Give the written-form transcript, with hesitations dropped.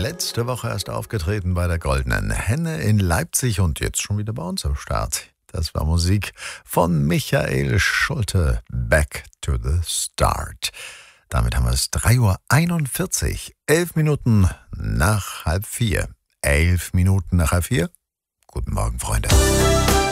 letzte Woche erst aufgetreten bei der Goldenen Henne in Leipzig und jetzt schon wieder bei uns am Start. Das war Musik von Michael Schulte, Back to the Start. Damit haben wir es 3:41 Uhr, 11 Minuten nach 3:30. 11 Minuten nach 4:30. Guten Morgen, Freunde.